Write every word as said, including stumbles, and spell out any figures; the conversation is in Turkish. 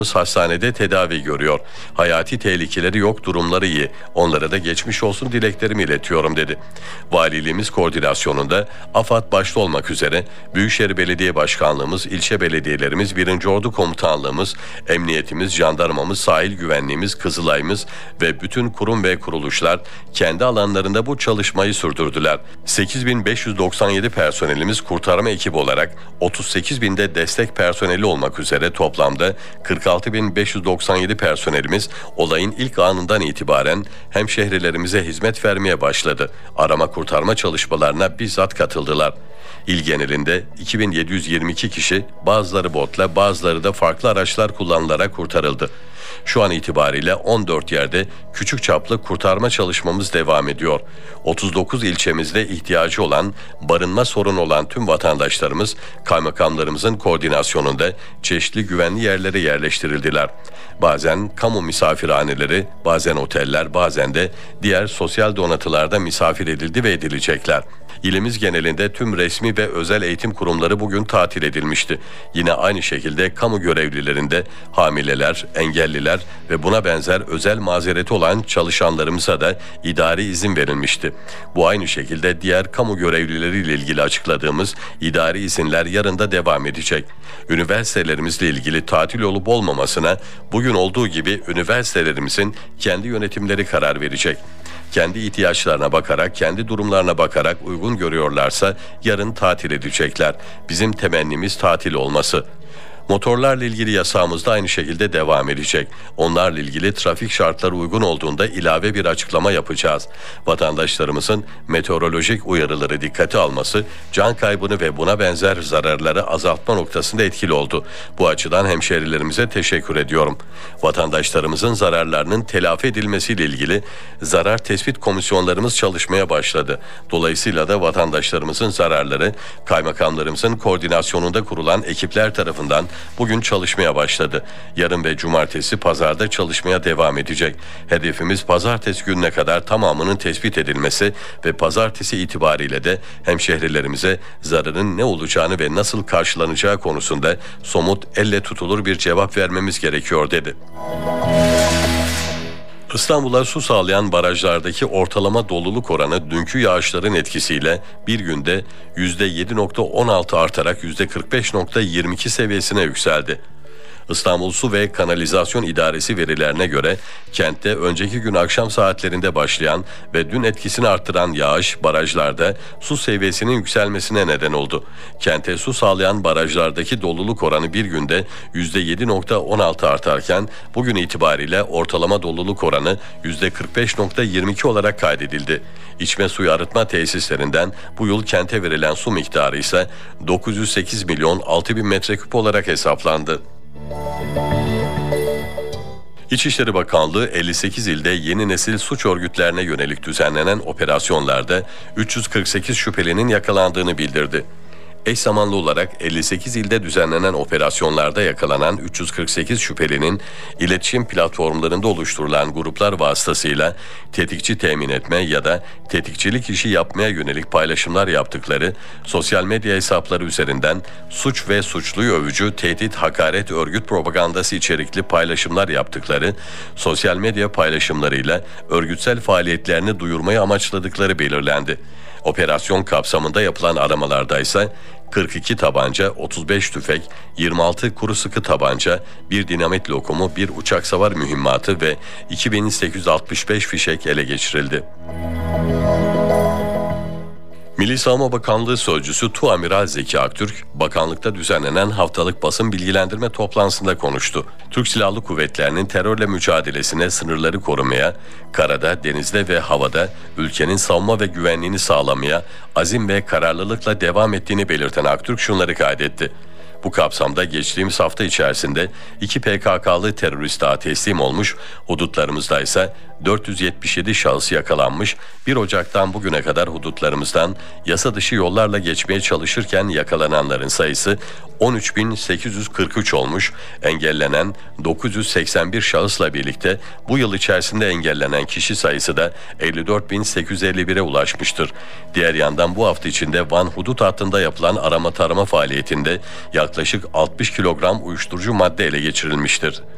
hastanede tedavi görüyor. Hayati tehlikeleri yok, durumları iyi. Onlara da geçmiş olsun dileklerimi iletiyorum dedi. Valiliğimiz koordinasyonunda AFAD başta olmak üzere Büyükşehir Belediye Başkanlığımız, ilçe belediyelerimiz, birinci Ordu Komutanlığımız, emniyetimiz, jandarmamız, sahil güvenliğimiz, Kızılay'ımız ve bütün kurum ve kuruluşlar kendi alanlarında bu çalışmayı sürdürdüler. sekiz bin beş yüz doksan yedi personelimiz kurtarma ekibi olarak otuz sekiz binde destek personeli olmak üzere toplamda kırk altı bin beş yüz doksan yedi personelimiz olayın ilk anından itibaren hemşehrilerimize hizmet vermeye başladı. Arama kurtarma çalışmalarına bizzat katıldılar. İl genelinde iki bin yedi yüz yirmi iki kişi, bazıları botla, bazıları da farklı araçlar kullanılarak kurtarıldı. Şu an itibariyle on dört yerde küçük çaplı kurtarma çalışmamız devam ediyor. otuz dokuz ilçemizde ihtiyacı olan, barınma sorunu olan tüm vatandaşlarımız kaymakamlarımızın koordinasyonunda çeşitli güvenli yerlere yerleştirildiler. Bazen kamu misafirhaneleri, bazen oteller, bazen de diğer sosyal donatılarda misafir edildi ve edilecekler. İlimiz genelinde tüm resmi ve özel eğitim kurumları bugün tatil edilmişti. Yine aynı şekilde kamu görevlilerinde hamileler, engelliler ve buna benzer özel mazereti olan çalışanlarımıza da idari izin verilmişti. Bu aynı şekilde diğer kamu görevlileriyle ilgili açıkladığımız idari izinler yarın da devam edecek. Üniversitelerimizle ilgili tatil olup olmamasına bugün olduğu gibi üniversitelerimizin kendi yönetimleri karar verecek. Kendi ihtiyaçlarına bakarak, kendi durumlarına bakarak uygun görüyorlarsa yarın tatil edecekler. Bizim temennimiz tatil olması. Motorlarla ilgili yasağımız da aynı şekilde devam edecek. Onlarla ilgili trafik şartları uygun olduğunda ilave bir açıklama yapacağız. Vatandaşlarımızın meteorolojik uyarıları dikkate alması, can kaybını ve buna benzer zararları azaltma noktasında etkili oldu. Bu açıdan hemşehrilerimize teşekkür ediyorum. Vatandaşlarımızın zararlarının telafi edilmesiyle ilgili zarar tespit komisyonlarımız çalışmaya başladı. Dolayısıyla da vatandaşlarımızın zararları kaymakamlarımızın koordinasyonunda kurulan ekipler tarafından bugün çalışmaya başladı. Yarın ve cumartesi pazarda çalışmaya devam edecek. Hedefimiz pazartesi gününe kadar tamamının tespit edilmesi ve pazartesi itibariyle de hemşehrilerimize zararın ne olacağını ve nasıl karşılanacağı konusunda somut, elle tutulur bir cevap vermemiz gerekiyor dedi. İstanbul'a su sağlayan barajlardaki ortalama doluluk oranı dünkü yağışların etkisiyle bir günde yüzde yedi virgül on altı artarak yüzde kırk beş virgül yirmi iki seviyesine yükseldi. İstanbul Su ve Kanalizasyon İdaresi verilerine göre kentte önceki gün akşam saatlerinde başlayan ve dün etkisini arttıran yağış barajlarda su seviyesinin yükselmesine neden oldu. Kente su sağlayan barajlardaki doluluk oranı bir günde yüzde yedi virgül on altı artarken bugün itibariyle ortalama doluluk oranı yüzde kırk beş virgül yirmi iki olarak kaydedildi. İçme suyu arıtma tesislerinden bu yıl kente verilen su miktarı ise dokuz yüz sekiz milyon altı bin metreküp olarak hesaplandı. İçişleri Bakanlığı elli sekiz ilde yeni nesil suç örgütlerine yönelik düzenlenen operasyonlarda üç yüz kırk sekiz şüphelinin yakalandığını bildirdi. Eş zamanlı olarak elli sekiz ilde düzenlenen operasyonlarda yakalanan üç yüz kırk sekiz şüphelinin iletişim platformlarında oluşturulan gruplar vasıtasıyla tetikçi temin etme ya da tetikçilik işi yapmaya yönelik paylaşımlar yaptıkları, sosyal medya hesapları üzerinden suç ve suçluyu övücü, tehdit, hakaret, örgüt propagandası içerikli paylaşımlar yaptıkları, sosyal medya paylaşımlarıyla örgütsel faaliyetlerini duyurmayı amaçladıkları belirlendi. Operasyon kapsamında yapılan aramalarda ise kırk iki tabanca, otuz beş tüfek, yirmi altı kuru sıkı tabanca, bir dinamit lokumu, bir uçak savar mühimmatı ve iki bin sekiz yüz altmış beş fişek ele geçirildi. Milli Savunma Bakanlığı Sözcüsü Tuamiral Zeki Aktürk, bakanlıkta düzenlenen haftalık basın bilgilendirme toplantısında konuştu. Türk Silahlı Kuvvetleri'nin terörle mücadelesine, sınırları korumaya, karada, denizde ve havada ülkenin savunma ve güvenliğini sağlamaya azim ve kararlılıkla devam ettiğini belirten Aktürk şunları kaydetti. Bu kapsamda geçtiğimiz hafta içerisinde iki P K K'lı terörist daha teslim olmuş, hudutlarımızda ise dört yüz yetmiş yedi şahıs yakalanmış, bir Ocak'tan bugüne kadar hudutlarımızdan yasa dışı yollarla geçmeye çalışırken yakalananların sayısı on üç bin sekiz yüz kırk üç olmuş, engellenen dokuz yüz seksen bir şahısla birlikte bu yıl içerisinde engellenen kişi sayısı da elli dört bin sekiz yüz elli bire ulaşmıştır. Diğer yandan bu hafta içinde Van hudut hattında yapılan arama tarama faaliyetinde yaklaşık altmış kilogram uyuşturucu madde ele geçirilmiştir.